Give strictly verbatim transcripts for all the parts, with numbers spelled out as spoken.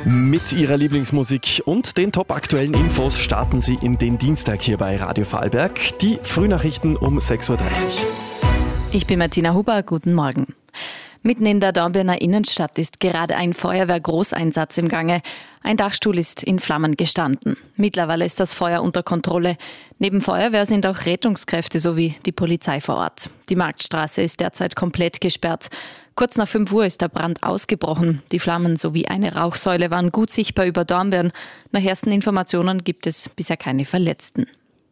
Mit ihrer Lieblingsmusik und den topaktuellen Infos starten sie in den Dienstag hier bei Radio Vorarlberg. Die Frühnachrichten um sechs Uhr dreißig. Ich bin Martina Huber, guten Morgen. Mitten in der Dornbirner Innenstadt ist gerade ein Feuerwehr-Großeinsatz im Gange. Ein Dachstuhl ist in Flammen gestanden. Mittlerweile ist das Feuer unter Kontrolle. Neben Feuerwehr sind auch Rettungskräfte sowie die Polizei vor Ort. Die Marktstraße ist derzeit komplett gesperrt. Kurz nach fünf Uhr ist der Brand ausgebrochen. Die Flammen sowie eine Rauchsäule waren gut sichtbar über Dornbirn. Nach ersten Informationen gibt es bisher keine Verletzten.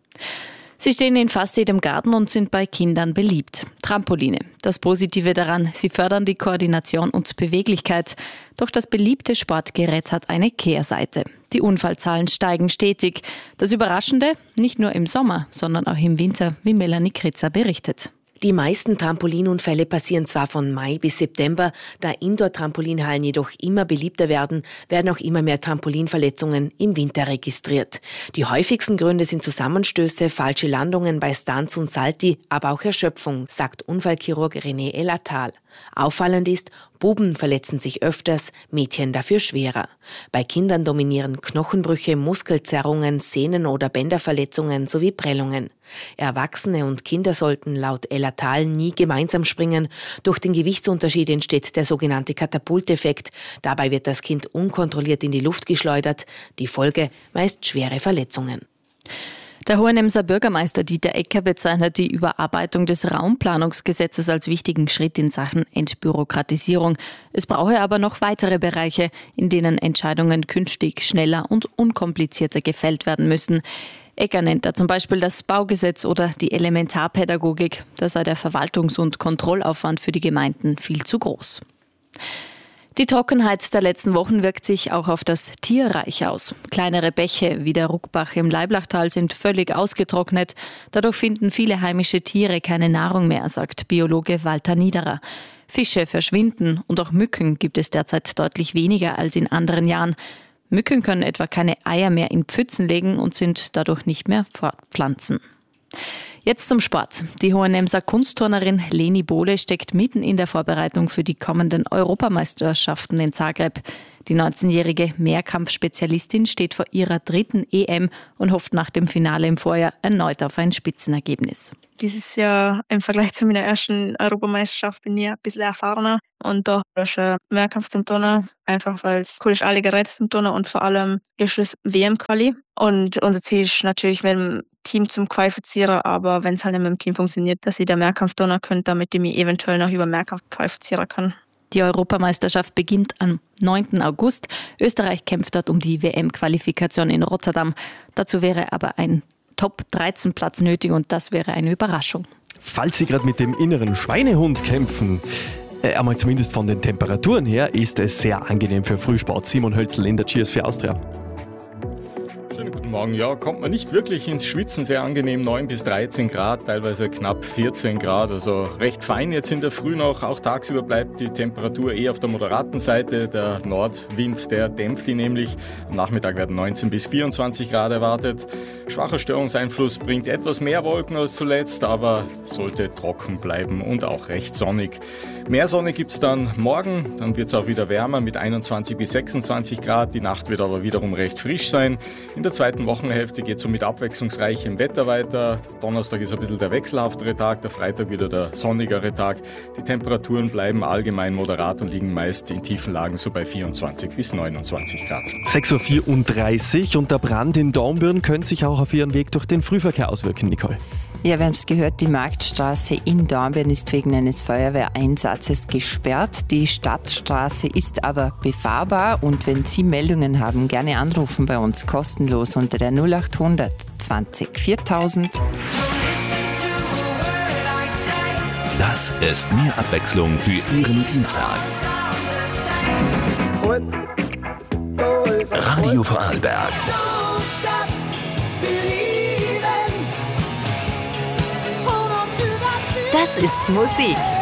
Sie stehen in fast jedem Garten und sind bei Kindern beliebt. Trampoline. Das Positive daran, sie fördern die Koordination und Beweglichkeit. Doch das beliebte Sportgerät hat eine Kehrseite. Die Unfallzahlen steigen stetig. Das Überraschende, nicht nur im Sommer, sondern auch im Winter, wie Melanie Kritzer berichtet. Die meisten Trampolinunfälle passieren zwar von Mai bis September, da Indoor-Trampolinhallen jedoch immer beliebter werden, werden auch immer mehr Trampolinverletzungen im Winter registriert. Die häufigsten Gründe sind Zusammenstöße, falsche Landungen bei Stunts und Salti, aber auch Erschöpfung, sagt Unfallchirurg René Elatal. Auffallend ist, Buben verletzen sich öfters, Mädchen dafür schwerer. Bei Kindern dominieren Knochenbrüche, Muskelzerrungen, Sehnen- oder Bänderverletzungen sowie Prellungen. Erwachsene und Kinder sollten laut Elatal nie gemeinsam springen. Durch den Gewichtsunterschied entsteht der sogenannte Katapulteffekt. Dabei wird das Kind unkontrolliert in die Luft geschleudert. Die Folge meist schwere Verletzungen. Der Hohenemser Bürgermeister Dieter Ecker bezeichnet die Überarbeitung des Raumplanungsgesetzes als wichtigen Schritt in Sachen Entbürokratisierung. Es brauche aber noch weitere Bereiche, in denen Entscheidungen künftig schneller und unkomplizierter gefällt werden müssen. Ecker nennt da zum Beispiel das Baugesetz oder die Elementarpädagogik. Da sei der Verwaltungs- und Kontrollaufwand für die Gemeinden viel zu groß. Die Trockenheit der letzten Wochen wirkt sich auch auf das Tierreich aus. Kleinere Bäche wie der Ruckbach im Leiblachtal sind völlig ausgetrocknet. Dadurch finden viele heimische Tiere keine Nahrung mehr, sagt Biologe Walter Niederer. Fische verschwinden und auch Mücken gibt es derzeit deutlich weniger als in anderen Jahren. Mücken können etwa keine Eier mehr in Pfützen legen und sind dadurch nicht mehr fortpflanzen. Jetzt zum Sport. Die Hohenemser Kunstturnerin Leni Bohle steckt mitten in der Vorbereitung für die kommenden Europameisterschaften in Zagreb. Die neunzehnjährige Mehrkampfspezialistin steht vor ihrer dritten E M und hofft nach dem Finale im Vorjahr erneut auf ein Spitzenergebnis. Dieses Jahr im Vergleich zu meiner ersten Europameisterschaft bin ich ein bisschen erfahrener und da ist ein Mehrkampf zum Turnen, einfach weil es cool ist, alle Geräte zum Turnen und vor allem ist es W M-Quali. Und unser Ziel ist natürlich mit dem Team zum Qualifizieren, aber wenn es halt nicht mit dem Team funktioniert, dass ich der Mehrkampf turnen könnte, damit ich mich eventuell noch über Mehrkampf qualifizieren kann. Die Europameisterschaft beginnt am neunten August. Österreich kämpft dort um die W M-Qualifikation in Rotterdam. Dazu wäre aber ein Top dreizehn Platz nötig und das wäre eine Überraschung. Falls Sie gerade mit dem inneren Schweinehund kämpfen, äh, einmal zumindest von den Temperaturen her, ist es sehr angenehm für Frühsport. Simon Hölzl in der Cheers für Austria. Schönen guten Morgen. Ja, kommt man nicht wirklich ins Schwitzen, sehr angenehm, neun bis dreizehn Grad, teilweise knapp vierzehn Grad, also recht fein jetzt in der Früh noch. Auch tagsüber bleibt die Temperatur eher auf der moderaten Seite. Der Nordwind, der dämpft die nämlich. Am Nachmittag werden neunzehn bis vierundzwanzig Grad erwartet. Schwacher Störungseinfluss bringt etwas mehr Wolken als zuletzt, aber sollte trocken bleiben und auch recht sonnig. Mehr Sonne gibt's dann morgen, dann wird's auch wieder wärmer mit einundzwanzig bis sechsundzwanzig Grad. Die Nacht wird aber wiederum recht frisch sein. In der zweiten Wochenhälfte geht es so mit abwechslungsreichem Wetter weiter. Donnerstag ist ein bisschen der wechselhaftere Tag, der Freitag wieder der sonnigere Tag. Die Temperaturen bleiben allgemein moderat und liegen meist in tiefen Lagen so bei vierundzwanzig bis neunundzwanzig Grad. sechs Uhr vierunddreißig und der Brand in Dornbirn könnte sich auch auf ihren Weg durch den Frühverkehr auswirken, Nicole. Ja, wir haben es gehört, die Marktstraße in Dornbirn ist wegen eines Feuerwehreinsatzes gesperrt. Die Stadtstraße ist aber befahrbar und wenn Sie Meldungen haben, gerne anrufen bei uns kostenlos unter der null acht hundert zwanzig viertausend. Das ist mehr Abwechslung für Ihren Dienstag. Radio Vorarlberg. Das ist Musik.